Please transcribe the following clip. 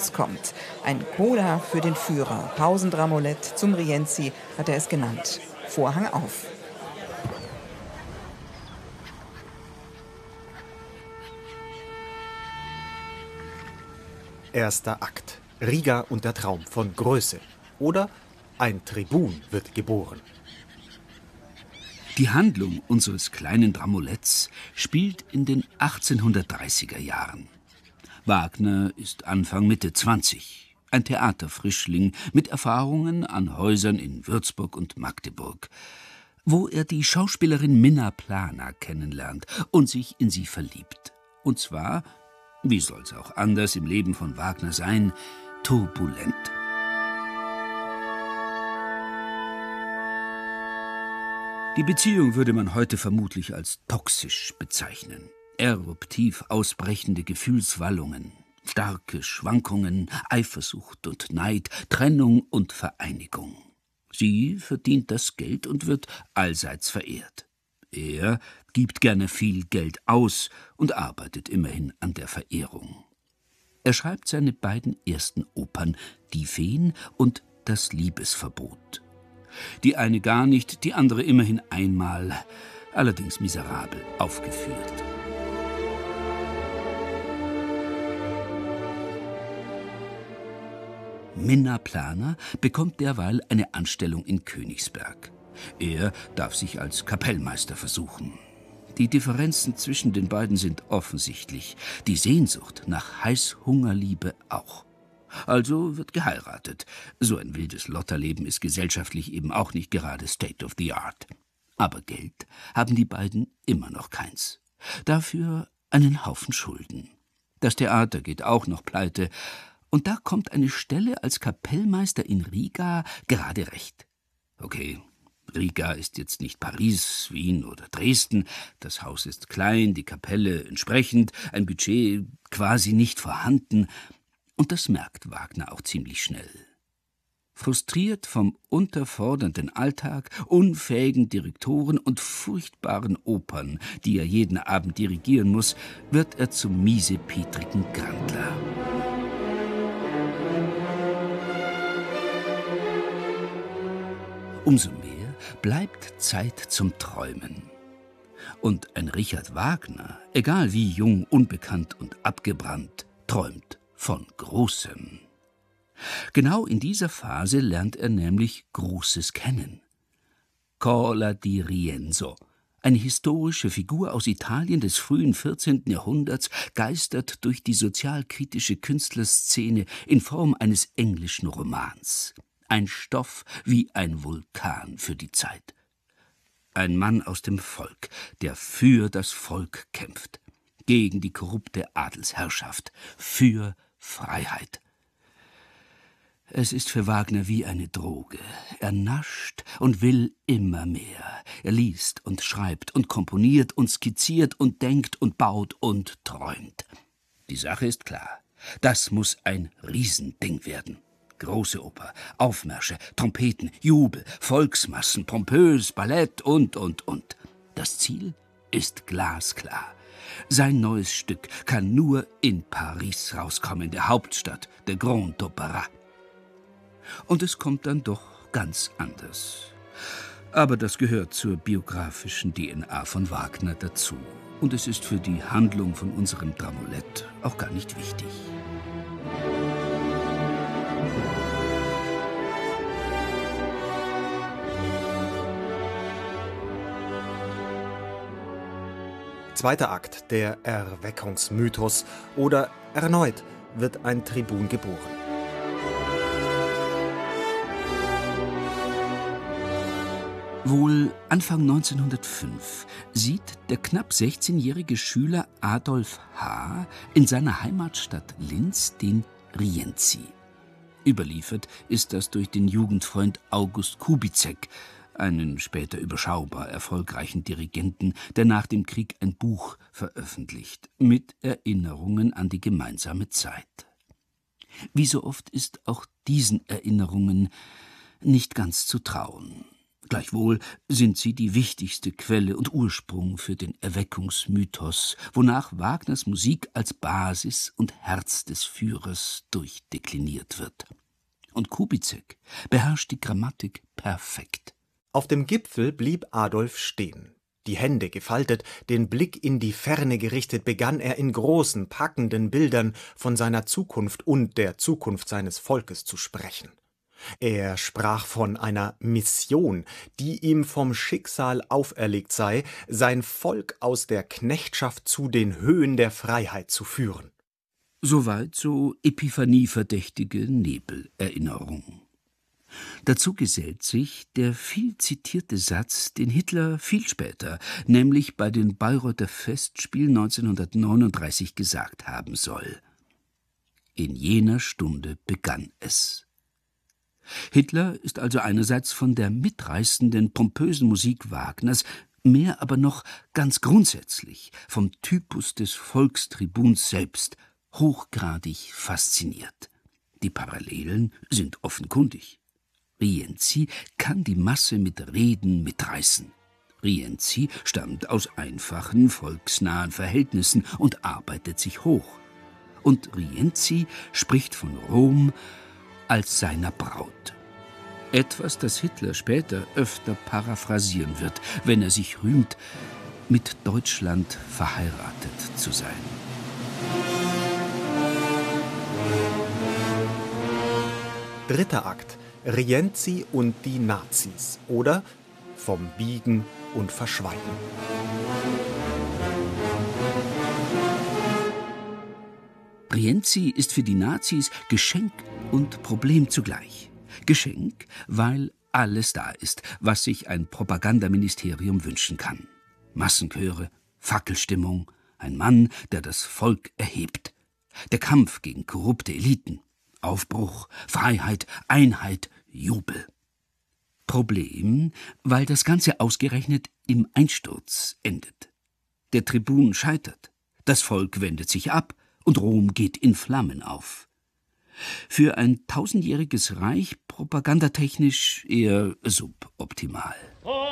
herauskommt. Ein Coda für den Führer. Pausendramolett zum Rienzi hat er es genannt. Vorhang auf. Erster Akt. Riga und der Traum von Größe. Oder ein Tribun wird geboren. Die Handlung unseres kleinen Dramoletts spielt in den 1830er Jahren. Wagner ist Anfang Mitte 20, ein Theaterfrischling mit Erfahrungen an Häusern in Würzburg und Magdeburg, wo er die Schauspielerin Minna Plana kennenlernt und sich in sie verliebt. Und zwar, wie soll's auch anders im Leben von Wagner sein, turbulent. Die Beziehung würde man heute vermutlich als toxisch bezeichnen. Eruptiv ausbrechende Gefühlswallungen, starke Schwankungen, Eifersucht und Neid, Trennung und Vereinigung. Sie verdient das Geld und wird allseits verehrt. Er gibt gerne viel Geld aus und arbeitet immerhin an der Verehrung. Er schreibt seine beiden ersten Opern, Die Feen und Das Liebesverbot. Die eine gar nicht, die andere immerhin einmal, allerdings miserabel aufgeführt. Minna Plana bekommt derweil eine Anstellung in Königsberg. Er darf sich als Kapellmeister versuchen. Die Differenzen zwischen den beiden sind offensichtlich, die Sehnsucht nach Heißhungerliebe auch. Also wird geheiratet. So ein wildes Lotterleben ist gesellschaftlich eben auch nicht gerade State of the Art. Aber Geld haben die beiden immer noch keins. Dafür einen Haufen Schulden. Das Theater geht auch noch pleite. Und da kommt eine Stelle als Kapellmeister in Riga gerade recht. Okay, Riga ist jetzt nicht Paris, Wien oder Dresden. Das Haus ist klein, die Kapelle entsprechend, ein Budget quasi nicht vorhanden. Und das merkt Wagner auch ziemlich schnell. Frustriert vom unterfordernden Alltag, unfähigen Direktoren und furchtbaren Opern, die er jeden Abend dirigieren muss, wird er zum miesepetrigen Grandler. Umso mehr bleibt Zeit zum Träumen. Und ein Richard Wagner, egal wie jung, unbekannt und abgebrannt, träumt von Großem. Genau in dieser Phase lernt er nämlich Großes kennen. Cola di Rienzo, eine historische Figur aus Italien des frühen 14. Jahrhunderts, geistert durch die sozialkritische Künstlerszene in Form eines englischen Romans. Ein Stoff wie ein Vulkan für die Zeit. Ein Mann aus dem Volk, der für das Volk kämpft, gegen die korrupte Adelsherrschaft, für Freiheit. Es ist für Wagner wie eine Droge. Er nascht und will immer mehr. Er liest und schreibt und komponiert und skizziert und denkt und baut und träumt. Die Sache ist klar. Das muss ein Riesending werden. Große Oper, Aufmärsche, Trompeten, Jubel, Volksmassen, pompös, Ballett und. Das Ziel ist glasklar. Sein neues Stück kann nur in Paris rauskommen, der Hauptstadt, der Grand Opéra. Und es kommt dann doch ganz anders. Aber das gehört zur biografischen DNA von Wagner dazu. Und es ist für die Handlung von unserem Dramolett auch gar nicht wichtig. Zweiter Akt, der Erweckungsmythos, oder erneut wird ein Tribun geboren. Wohl Anfang 1905 sieht der knapp 16-jährige Schüler Adolf H. in seiner Heimatstadt Linz den Rienzi. Überliefert ist das durch den Jugendfreund August Kubizek, einen später überschaubar erfolgreichen Dirigenten, der nach dem Krieg ein Buch veröffentlicht, mit Erinnerungen an die gemeinsame Zeit. Wie so oft ist auch diesen Erinnerungen nicht ganz zu trauen. Gleichwohl sind sie die wichtigste Quelle und Ursprung für den Erweckungsmythos, wonach Wagners Musik als Basis und Herz des Führers durchdekliniert wird. Und Kubizek beherrscht die Grammatik perfekt. Auf dem Gipfel blieb Adolf stehen. Die Hände gefaltet, den Blick in die Ferne gerichtet, begann er in großen, packenden Bildern von seiner Zukunft und der Zukunft seines Volkes zu sprechen. Er sprach von einer Mission, die ihm vom Schicksal auferlegt sei, sein Volk aus der Knechtschaft zu den Höhen der Freiheit zu führen. Soweit so epiphanieverdächtige Nebelerinnerung. Dazu gesellt sich der viel zitierte Satz, den Hitler viel später, nämlich bei den Bayreuther Festspielen 1939 gesagt haben soll: In jener Stunde begann es. Hitler ist also einerseits von der mitreißenden, pompösen Musik Wagners, mehr aber noch ganz grundsätzlich vom Typus des Volkstribuns selbst hochgradig fasziniert. Die Parallelen sind offenkundig. Rienzi kann die Masse mit Reden mitreißen. Rienzi stammt aus einfachen, volksnahen Verhältnissen und arbeitet sich hoch. Und Rienzi spricht von Rom als seiner Braut. Etwas, das Hitler später öfter paraphrasieren wird, wenn er sich rühmt, mit Deutschland verheiratet zu sein. Dritter Akt: Rienzi und die Nazis oder Vom Biegen und Verschweigen. Rienzi ist für die Nazis Geschenk und Problem zugleich. Geschenk, weil alles da ist, was sich ein Propagandaministerium wünschen kann. Massenchöre, Fackelstimmung, ein Mann, der das Volk erhebt. Der Kampf gegen korrupte Eliten. Aufbruch, Freiheit, Einheit, Jubel. Problem, weil das Ganze ausgerechnet im Einsturz endet. Der Tribun scheitert, das Volk wendet sich ab und Rom geht in Flammen auf. Für ein 1000-jähriges Reich propagandatechnisch eher suboptimal.